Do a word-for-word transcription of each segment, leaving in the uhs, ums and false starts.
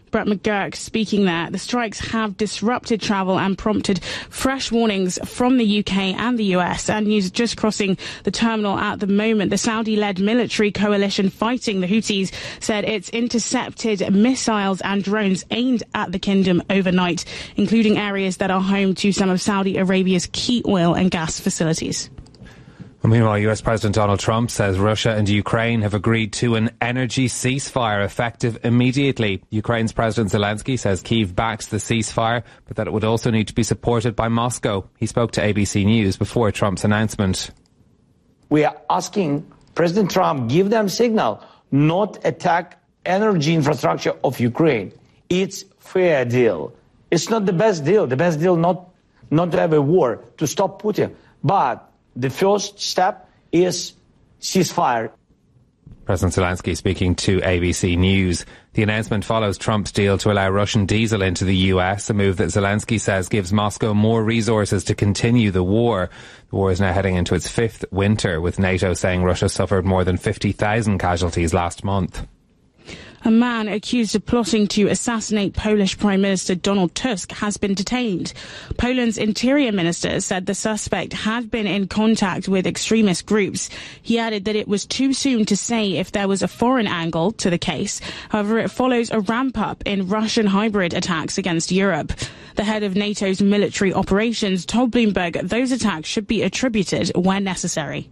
Brett McGurk speaking there. The strikes have disrupted travel and prompted fresh warnings from the U K and the U S. And news just crossing the terminal at the moment. The Saudi-led military coalition fighting the Houthis said it's intercepted missiles and drones aimed at the kingdom overnight, including areas that are home to some of Saudi Arabia's key oil and gas facilities. Meanwhile, U S President Donald Trump says Russia and Ukraine have agreed to an energy ceasefire effective immediately. Ukraine's President Zelensky says Kyiv backs the ceasefire, but that it would also need to be supported by Moscow. He spoke to A B C News before Trump's announcement. We are asking President Trump give them signal, not attack energy infrastructure of Ukraine. It's fair deal. It's not the best deal. The best deal not not to have a war, to stop Putin. But the first step is ceasefire. President Zelensky speaking to A B C News. The announcement follows Trump's deal to allow Russian diesel into the U S, a move that Zelensky says gives Moscow more resources to continue the war. The war is now heading into its fifth winter, with NATO saying Russia suffered more than fifty thousand casualties last month. A man accused of plotting to assassinate Polish Prime Minister Donald Tusk has been detained. Poland's interior minister said the suspect had been in contact with extremist groups. He added that it was too soon to say if there was a foreign angle to the case. However, it follows a ramp-up in Russian hybrid attacks against Europe. The head of NATO's military operations told Bloomberg those attacks should be attributed where necessary.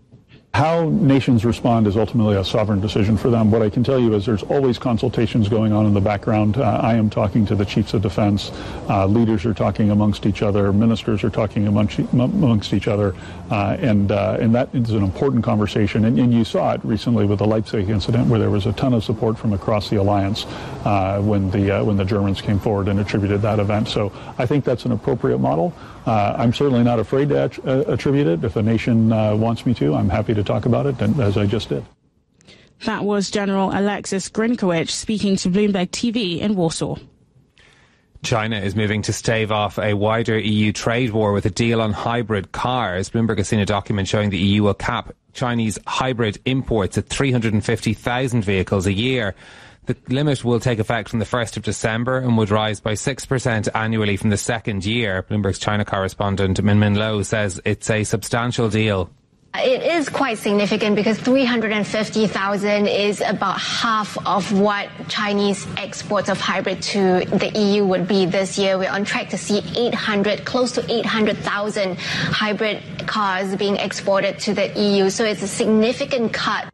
How nations respond is ultimately a sovereign decision for them. What I can tell you is there's always consultations going on in the background. Uh, I am talking to the chiefs of defense. Uh, leaders are talking amongst each other. Ministers are talking amongst, amongst each other. Uh, and uh, and that is an important conversation. And, and you saw it recently with the Leipzig incident, where there was a ton of support from across the alliance uh, when the uh, when the Germans came forward and attributed that event. So I think that's an appropriate model. Uh, I'm certainly not afraid to att- uh, attribute it. If a nation uh, wants me to, I'm happy to talk about it, and as I just did. That was General Alexis Grinkowicz speaking to Bloomberg T V in Warsaw. China is moving to stave off a wider E U trade war with a deal on hybrid cars. Bloomberg has seen a document showing the E U will cap Chinese hybrid imports at three hundred fifty thousand vehicles a year. The limit will take effect from the first of December and would rise by six percent annually from the second year. Bloomberg's China correspondent Min Min Lo says it's a substantial deal. It is quite significant because three hundred fifty thousand is about half of what Chinese exports of hybrid to the E U would be this year. We're on track to see eight hundred, close to eight hundred thousand hybrid cars being exported to the E U. So it's a significant cut.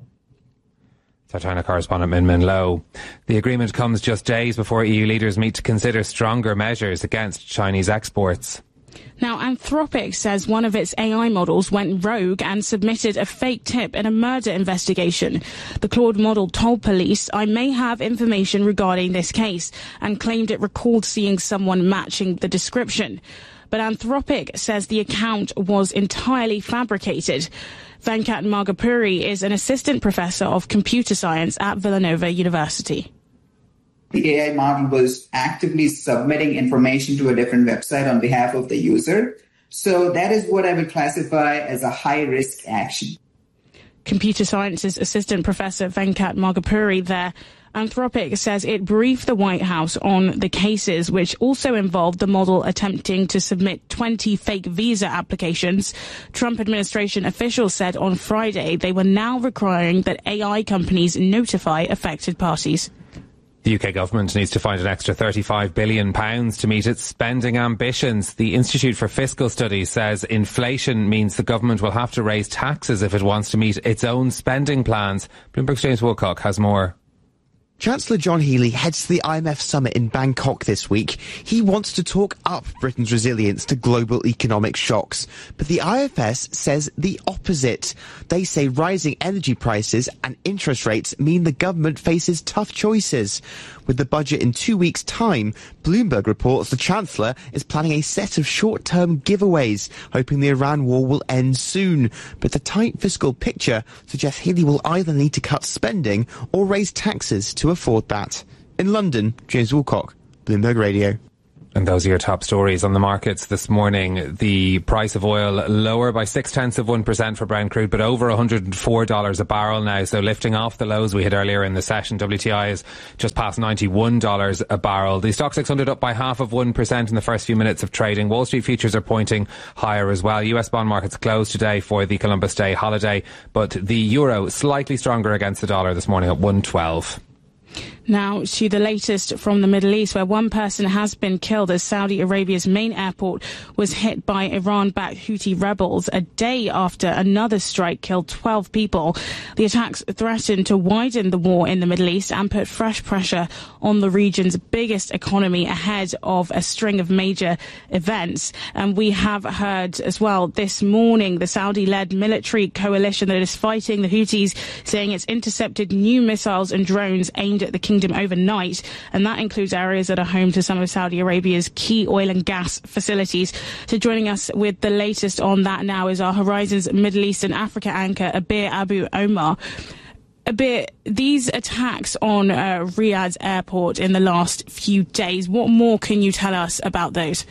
Our China correspondent Min Min Lo. The agreement comes just days before E U leaders meet to consider stronger measures against Chinese exports. Now, Anthropic says one of its A I models went rogue and submitted a fake tip in a murder investigation. The Claude model told police, "I may have information regarding this case," and claimed it recalled seeing someone matching the description. But Anthropic says the account was entirely fabricated. Venkat Magapuri is an assistant professor of computer science at Villanova University. The A I model was actively submitting information to a different website on behalf of the user. So that is what I would classify as a high-risk action. Computer science's assistant professor Venkat Magapuri there. Anthropic says it briefed the White House on the cases, which also involved the model attempting to submit twenty fake visa applications. Trump administration officials said on Friday they were now requiring that A I companies notify affected parties. The U K government needs to find an extra thirty-five billion pounds to meet its spending ambitions. The Institute for Fiscal Studies says inflation means the government will have to raise taxes if it wants to meet its own spending plans. Bloomberg's James Woolcock has more. Chancellor John Healey heads to the I M F summit in Bangkok this week. He wants to talk up Britain's resilience to global economic shocks. But the I F S says the opposite. They say rising energy prices and interest rates mean the government faces tough choices. With the budget in two weeks' time, Bloomberg reports the Chancellor is planning a set of short-term giveaways, hoping the Iran war will end soon. But the tight fiscal picture suggests Healey will either need to cut spending or raise taxes to afford that. In London, James Woolcock, Bloomberg Radio. And those are your top stories on the markets this morning. The price of oil lower by six tenths of one percent for Brent crude, but over one hundred four dollars a barrel now. So lifting off the lows we had earlier in the session. W T I is just past ninety-one dollars a barrel. The Stock six hundred up by half of one percent in the first few minutes of trading. Wall Street futures are pointing higher as well. U S bond markets closed today for the Columbus Day holiday, but the euro slightly stronger against the dollar this morning at one twelve. Now to the latest from the Middle East, where one person has been killed as Saudi Arabia's main airport was hit by Iran-backed Houthi rebels a day after another strike killed twelve people. The attacks threatened to widen the war in the Middle East and put fresh pressure on the region's biggest economy ahead of a string of major events. And we have heard as well this morning the Saudi-led military coalition that is fighting the Houthis saying it's intercepted new missiles and drones aimed at the kingdom overnight, and that includes areas that are home to some of Saudi Arabia's key oil and gas facilities. So joining us with the latest on that now is our Horizons Middle East and Africa anchor, Abir Abu Omar. Abir, these attacks on uh, Riyadh's airport in the last few days, what more can you tell us about those?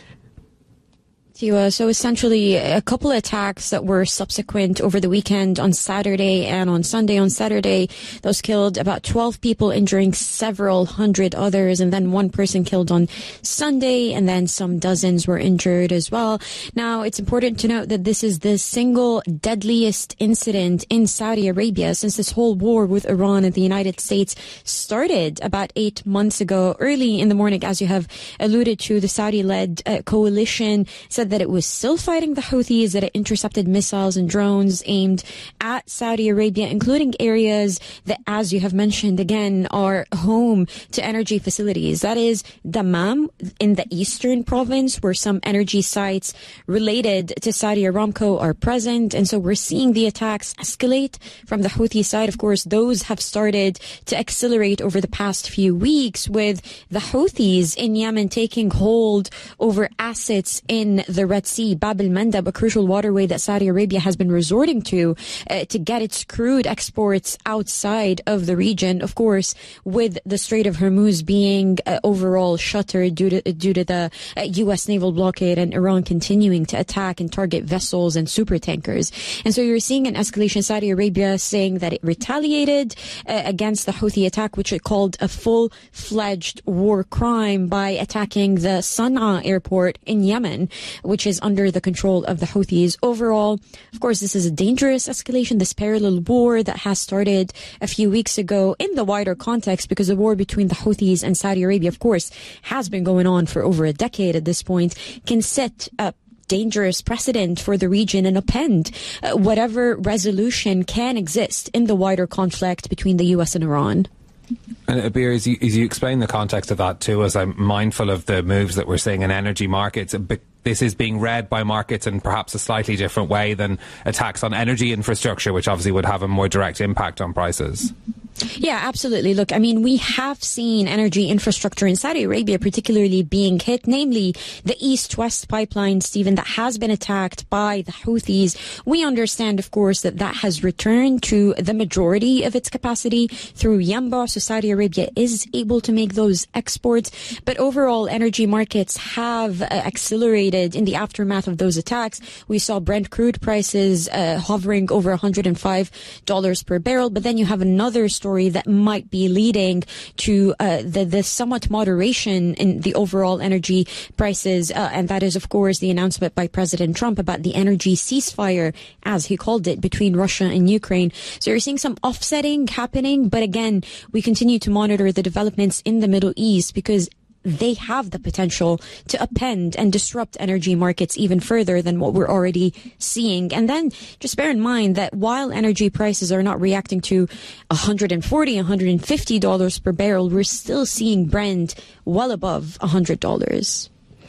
So essentially a couple of attacks that were subsequent over the weekend on Saturday and on Sunday. On Saturday, those killed about twelve people, injuring several hundred others, and then one person killed on Sunday, and then some dozens were injured as well. Now, it's important to note that this is the single deadliest incident in Saudi Arabia since this whole war with Iran and the United States started about eight months ago. Early in the morning, as you have alluded to, the Saudi-led uh, coalition said that it was still fighting the Houthis, that it intercepted missiles and drones aimed at Saudi Arabia, including areas that, as you have mentioned again, are home to energy facilities. That is Dammam in the eastern province, where some energy sites related to Saudi Aramco are present. And so we're seeing the attacks escalate from the Houthi side. Of course, those have started to accelerate over the past few weeks, with the Houthis in Yemen taking hold over assets in the Red Sea, Bab el-Mandab, a crucial waterway that Saudi Arabia has been resorting to uh, to get its crude exports outside of the region. Of course, with the Strait of Hormuz being uh, overall shuttered due to due to the uh, U S naval blockade and Iran continuing to attack and target vessels and supertankers. And so you're seeing an escalation. Saudi Arabia saying that it retaliated uh, against the Houthi attack, which it called a full-fledged war crime, by attacking the Sana'a airport in Yemen, which is under the control of the Houthis. Overall, of course, this is a dangerous escalation, this parallel war that has started a few weeks ago in the wider context, because the war between the Houthis and Saudi Arabia, of course, has been going on for over a decade at this point, can set up dangerous precedent for the region and upend uh, whatever resolution can exist in the wider conflict between the U S and Iran. And Abir, as you, as you explain the context of that too, as I'm mindful of the moves that we're seeing in energy markets, this is being read by markets in perhaps a slightly different way than attacks on energy infrastructure, which obviously would have a more direct impact on prices. Yeah, absolutely. Look, I mean, we have seen energy infrastructure in Saudi Arabia particularly being hit, namely the East-West pipeline, Stephen, that has been attacked by the Houthis. We understand, of course, that that has returned to the majority of its capacity through Yanbu, so Saudi Arabia is able to make those exports. But overall, energy markets have uh, accelerated in the aftermath of those attacks. We saw Brent crude prices uh, hovering over one hundred five dollars per barrel, but then you have another story that might be leading to uh, the, the somewhat moderation in the overall energy prices. Uh, and that is, of course, the announcement by President Trump about the energy ceasefire, as he called it, between Russia and Ukraine. So you're seeing some offsetting happening. But again, we continue to monitor the developments in the Middle East, because they have the potential to upend and disrupt energy markets even further than what we're already seeing. And then just bear in mind that while energy prices are not reacting to one hundred forty dollars, one hundred fifty dollars per barrel, we're still seeing Brent well above one hundred dollars.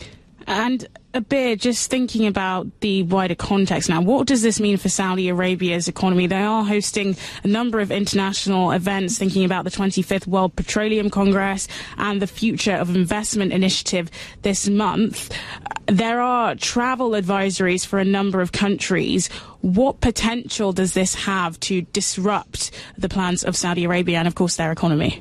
And a bit, just thinking about the wider context now, what does this mean for Saudi Arabia's economy? They are hosting a number of international events, thinking about the twenty-fifth World Petroleum Congress and the Future of Investment Initiative this month. There are travel advisories for a number of countries. What potential does this have to disrupt the plans of Saudi Arabia and, of course, their economy?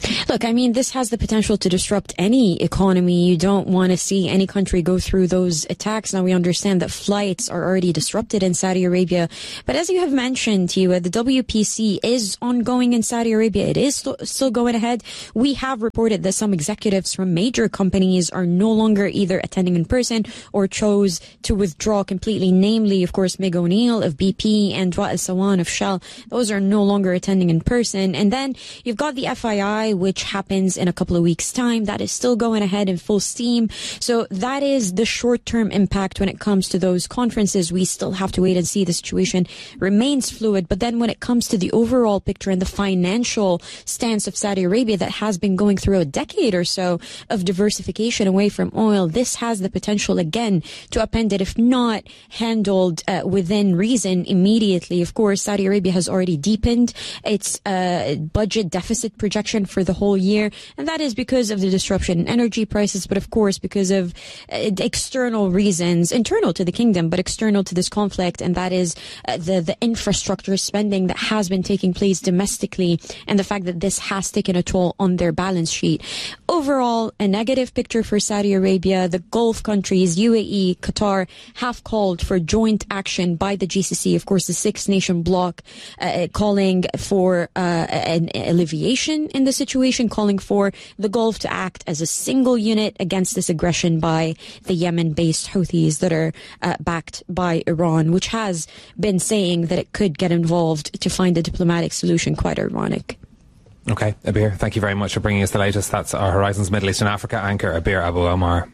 Look, I mean, this has the potential to disrupt any economy. You don't want to see any country go through those attacks. Now, we understand that flights are already disrupted in Saudi Arabia. But as you have mentioned, Tiwa, the W P C is ongoing in Saudi Arabia. It is st- still going ahead. We have reported that some executives from major companies are no longer either attending in person or chose to withdraw completely. Namely, of course, Meg O'Neill of B P and Wael Sawan of Shell. Those are no longer attending in person. And then you've got the F I I, which happens in a couple of weeks' time. That is still going ahead in full steam. So that is the short-term impact when it comes to those conferences. We still have to wait and see. The situation remains fluid. But then when it comes to the overall picture and the financial stance of Saudi Arabia that has been going through a decade or so of diversification away from oil, this has the potential again to upend it, if not handled uh, within reason immediately. Of course, Saudi Arabia has already deepened its uh, budget deficit projection for the whole year, and that is because of the disruption in energy prices, but of course because of uh, external reasons, internal to the kingdom, but external to this conflict, and that is uh, the, the infrastructure spending that has been taking place domestically, and the fact that this has taken a toll on their balance sheet. Overall, a negative picture for Saudi Arabia. The Gulf countries, U A E, Qatar, have called for joint action by the G C C, of course the six-nation bloc, uh, calling for uh, an alleviation in the situation, calling for the Gulf to act as a single unit against this aggression by the Yemen-based Houthis that are uh, backed by Iran, which has been saying that it could get involved to find a diplomatic solution. Quite ironic. Okay, Abir, thank you very much for bringing us the latest. That's our Horizons Middle East and Africa anchor, Abir Abu Omar.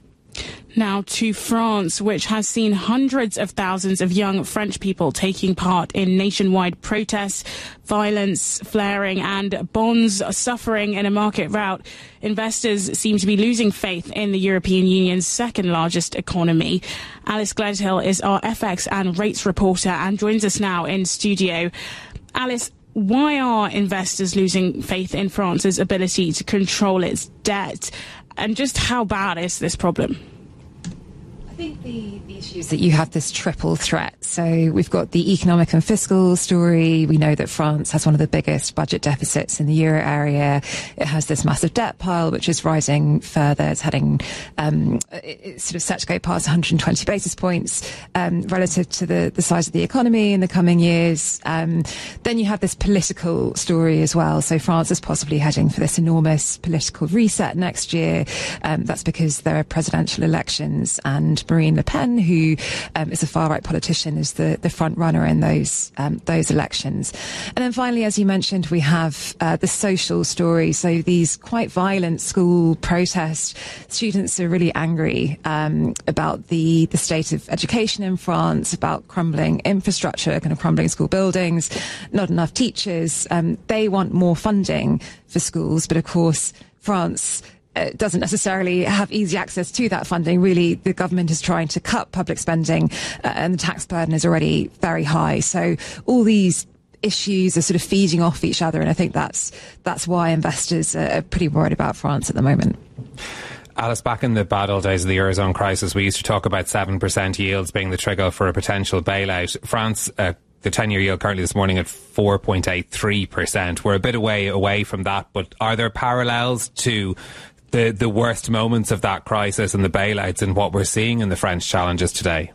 Now to France, which has seen hundreds of thousands of young French people taking part in nationwide protests, violence flaring and bonds suffering in a market rout. Investors seem to be losing faith in the European Union's second largest economy. Alice Gledhill is our F X and rates reporter and joins us now in studio. Alice, why are investors losing faith in France's ability to control its debt? And just how bad is this problem? I think the, the issue is that you have this triple threat. So we've got the economic and fiscal story. We know that France has one of the biggest budget deficits in the euro area. It has this massive debt pile, which is rising further. It's heading, um, it's sort of set to go past one hundred twenty basis points um, relative to the, the size of the economy in the coming years. Um, then you have this political story as well. So France is possibly heading for this enormous political reset next year. Um, that's because there are presidential elections, and Marine Le Pen, who um, is a far-right politician, is the, the front runner in those um, those elections. And then finally, as you mentioned, we have uh, the social story. So these quite violent school protests. Students are really angry um, about the, the state of education in France, about crumbling infrastructure, kind of crumbling school buildings, not enough teachers. Um, they want more funding for schools, but of course, France Uh, doesn't necessarily have easy access to that funding. Really, the government is trying to cut public spending uh, and the tax burden is already very high. So all these issues are sort of feeding off each other, and I think that's that's why investors are pretty worried about France at the moment. Alice, back in the bad old days of the Eurozone crisis, we used to talk about seven percent yields being the trigger for a potential bailout. France, uh, the ten-year yield currently this morning at four point eight three percent. We're a bit away away from that, but are there parallels to the the worst moments of that crisis and the bailouts and what we're seeing in the French challenges today?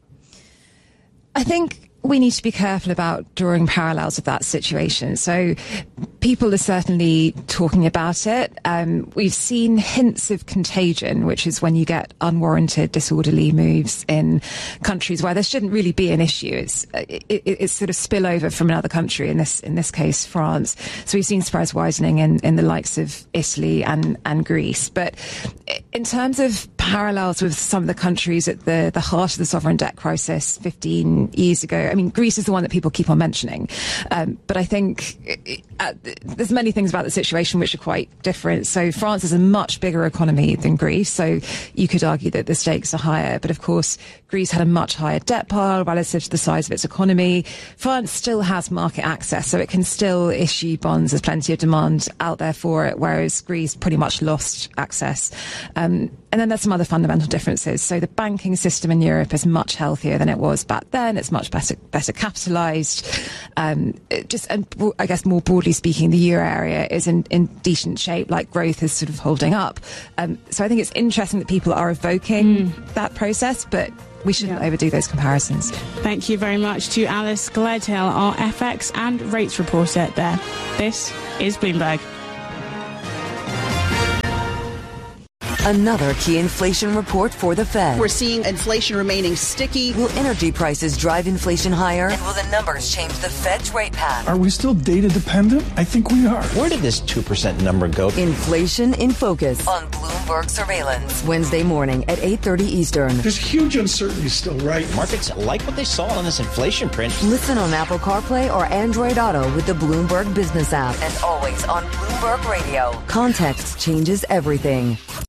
I think we need to be careful about drawing parallels with that situation. So people are certainly talking about it. Um, we've seen hints of contagion, which is when you get unwarranted, disorderly moves in countries where there shouldn't really be an issue. It's it, it, it's sort of spillover from another country, in this in this case, France. So we've seen spreads widening in, in the likes of Italy and, and Greece. But in terms of parallels with some of the countries at the, the heart of the sovereign debt crisis fifteen years ago, I mean, Greece is the one that people keep on mentioning. Um, but I think uh, there's many things about the situation which are quite different. So France is a much bigger economy than Greece. So you could argue that the stakes are higher. But of course, Greece had a much higher debt pile relative to the size of its economy. France still has market access, so it can still issue bonds. There's plenty of demand out there for it, whereas Greece pretty much lost access. Um, and then there's some other fundamental differences. So the banking system in Europe is much healthier than it was back then. It's much better, better capitalised. Um, it just, and I guess more broadly speaking, the euro area is in, in decent shape, like growth is sort of holding up. Um, so I think it's interesting that people are evoking mm. that process, but we shouldn't yeah. overdo those comparisons. Thank you very much to Alice Gledhill, our F X and rates reporter there. This is Bloomberg. Another key inflation report for the Fed. We're seeing inflation remaining sticky. Will energy prices drive inflation higher? And will the numbers change the Fed's rate path? Are we still data dependent? I think we are. Where did this two percent number go? Inflation in Focus on Bloomberg Surveillance. Wednesday morning at eight thirty Eastern. There's huge uncertainty still, right? Markets like what they saw on this inflation print. Listen on Apple CarPlay or Android Auto with the Bloomberg Business app. And always on Bloomberg Radio. Context changes everything.